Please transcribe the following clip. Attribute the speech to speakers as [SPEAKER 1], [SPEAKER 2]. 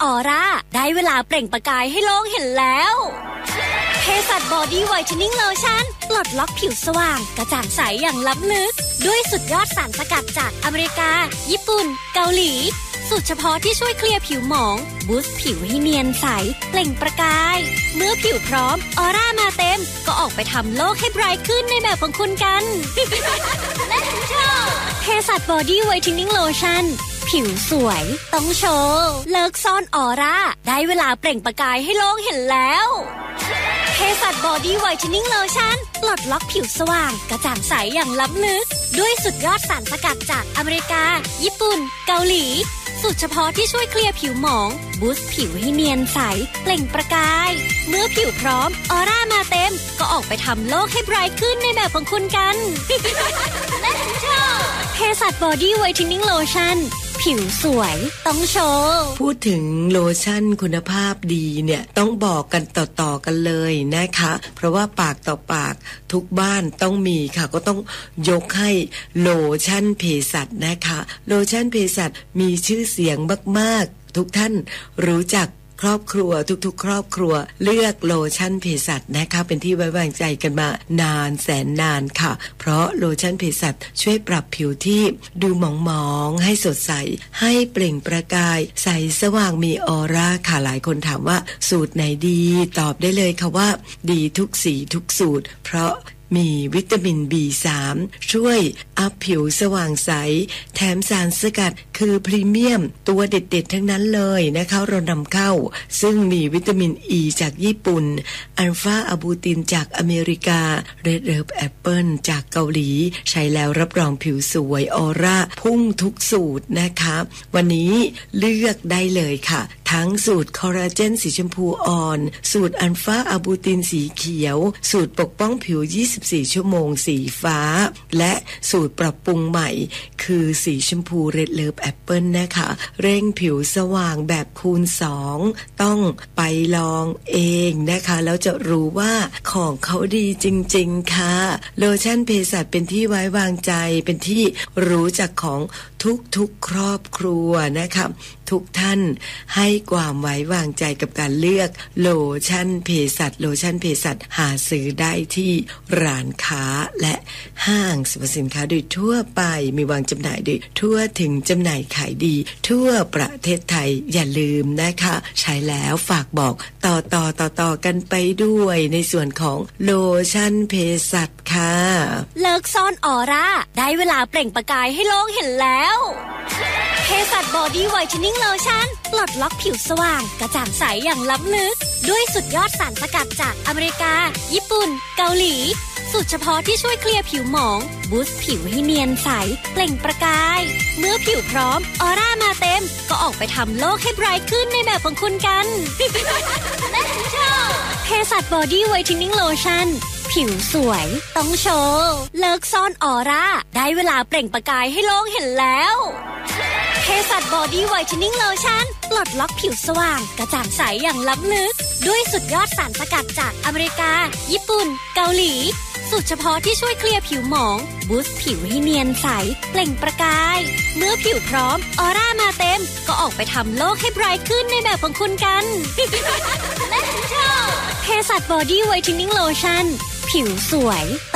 [SPEAKER 1] อร่าได้เวลาเปล่งประกายให้โลกเห็นแล้วเภสัชบอดี้ไวท์เทนนิ่งโลชั่นปลดล็อกผิวสว่างกระจ่างใสอย่างล้ำลึกด้วยสุดยอดสารสกัดจากอเมริกาญี่ปุ่นเกาหลีสูตรเฉพาะที่ช่วยเคลียร์ผิวหมองบูสต์ผิวให้เนียนใสเปล่งประกายเมื่อผิวพร้อมออร่ามาเต็มก็ออกไปทำโลกให้ไบรท์ขึ้นในแบบของคุณกัน Let's go เภสัชบอดี้ไวท์เทนนิ่งโลชั่นผิวสวยต้องโชว์เลิกซ่อนออร่าได้เวลาเปล่งประกายให้โลกเห็นแล้วเภสัชบอดี้ไวท์เทนนิ่งโลชั่นปลดล็อกผิวสว่างกระจ่างใสอย่างล้ำลึกด้วยสุดยอดสารสกัดจากอเมริกาญี่ปุ่นเกาหลีสูตรเฉพาะที่ช่วยเคลียร์ผิวหมองบูสต์ผิวให้เนียนใสเปล่งประกายเมื่อผิวพร้อมออร่ามาเต็มก็ออกไปทำโลกให้ไบรท์ขึ้นในแบบของคุณกัน Let's go เภสัชบอดี้ไวท์เทนนิ่งโลชั่นผิวสวยต้องโชว์
[SPEAKER 2] พูดถึงโลชั่นคุณภาพดีเนี่ยต้องบอกกันต่อๆกันเลยนะคะเพราะว่าปากต่อปากทุกบ้านต้องมีค่ะก็ต้องยกให้โลชั่นเภสัชนะคะโลชั่นเภสัชมีชื่อเสียงมากๆทุกท่านรู้จักครอบครัวทุกๆครอบครัวเลือกโลชั่นเภสัชนะคะเป็นที่ไว้วางใจกันมานานแสนนานค่ะเพราะโลชั่นเภสัชช่วยปรับผิวที่ดูหมองๆให้สดใสให้เปล่งประกายใสสว่างมีออร่าค่ะหลายคนถามว่าสูตรไหนดีตอบได้เลยค่ะว่าดีทุกสีทุกสูตรเพราะมีวิตามิน B3 ช่วยอัพผิวสว่างใสแถมสารสกัดคือพรีเมียมตัวเด็ดๆทั้งนั้นเลยนะคะเรานำเข้าซึ่งมีวิตามิน E จากญี่ปุ่นอัลฟาอะบูตินจากอเมริกาเรดเอิร์บแอปเปิลจากเกาหลีใช้แล้วรับรองผิวสวยออร่าพุ่งทุกสูตรนะคะวันนี้เลือกได้เลยค่ะทั้งสูตรคอลลาเจนสีชมพูอ่อนสูตรอัลฟาอะบูตินสีเขียวสูตรปกป้องผิว24 ชั่วโมงสีฟ้าและสูตรปรับปรุงใหม่คือสีชมพูเรดเลิฟแอปเปิลนะคะเร่งผิวสว่างแบบคูณ2ต้องไปลองเองนะคะแล้วจะรู้ว่าของเขาดีจริงๆค่ะโลชั่นเภสัชเป็นที่ไว้วางใจเป็นที่รู้จักของทุกครอบครัวนะคะทุกท่านให้ความไว้วางใจกับการเลือกโลชั่นเภสัชโลชั่นเภสัชหาซื้อได้ที่ร้านค้าและห้างสรรพสินค้าโดยทั่วไปมีวางจำหน่ายโดยทั่วถึงจำหน่ายขายดีทั่วประเทศไทยอย่าลืมนะคะใช้แล้วฝากบอกต่อกันไปด้วยในส่วนของโลชั่นเภสัชค่ะ
[SPEAKER 1] เลิกซ่อนออร่าได้เวลาเปล่งประกายให้โลกเห็นแล้วเภสัชบอดี้ไวท์เทนนิ่งโลชั่นปลดล็อกผิวสว่างกระจ่างใสอย่างล้ำลึกด้วยสุดยอดสารสกัดจากอเมริกาญี่ปุ่นเกาหลีสูตรเฉพาะที่ช่วยเคลียร์ผิวหมองบูสต์ผิวให้เนียนใสเปล่งประกายเมื่อผิวพร้อมออร่ามาเต็มก็ออกไปทำโลกให้ไบรท์ขึ้นในแบบของคุณกัน Let's go เภสัชบอดี้ไวท์เทนนิ่งโลชั่นผิวสวยต้องโชว์เลิกซ่อนออร่าได้เวลาเปล่งประกายให้โลกเห็นแล้วเภสัชบอดี้ไวท์เทนนิ่งโลชั่นปลดล็อกผิวสว่างกระจ่างใสอย่างล้ำลึกด้วยสุดยอดสารสกัดจากอเมริกาญี่ปุ่นเกาหลีสูตรเฉพาะที่ช่วยเคลียร์ผิวหมองบูสต์ผิวให้เนียนใสเปล่งประกายเมื่อผิวพร้อมออร่ามาเต็มก็ออกไปทำโลกให้ไบรท์ขึ้นในแบบของคุณกัน Let's go เภสัชบอดี้ไวท์เทนนิ่งโลชั่นผิวสวย